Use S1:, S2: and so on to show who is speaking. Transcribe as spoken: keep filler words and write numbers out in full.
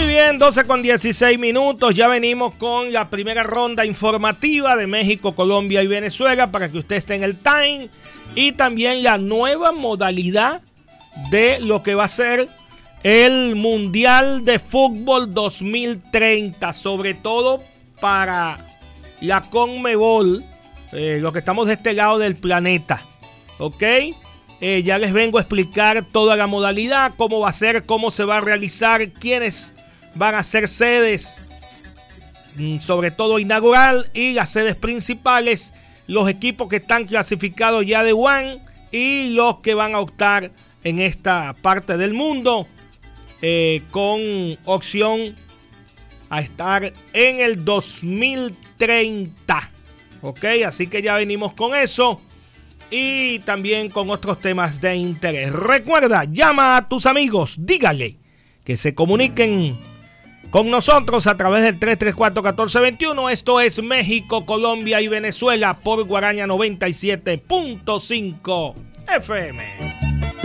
S1: Muy bien, doce con dieciséis minutos. Ya venimos con la primera ronda informativa de México, Colombia y Venezuela para que usted esté en el time. Y también la nueva modalidad de lo que va a ser el Mundial de Fútbol dos mil treinta. Sobre todo para la Conmebol, eh, los que estamos de este lado del planeta. ¿Ok? Eh, ya les vengo a explicar toda la modalidad, cómo va a ser, cómo se va a realizar, quiénes van a ser sedes, sobre todo inaugural, y las sedes principales, los equipos que están clasificados ya de One y los que van a optar en esta parte del mundo eh, con opción a estar en el dos mil treinta. Ok, así que ya venimos con eso. Y también con otros temas de interés. Recuerda, llama a tus amigos, dígale que se comuniquen con nosotros a través del tres tres cuatro, uno cuatro dos uno. Esto es México, Colombia y Venezuela por Guaraña noventa y siete punto cinco F M.